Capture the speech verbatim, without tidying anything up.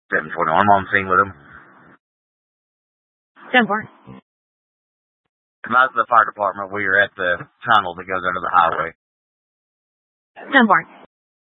seven twenty-one, I'm on scene with him. ten four. Come out to the fire department. We are at the tunnel that goes under the highway. ten four.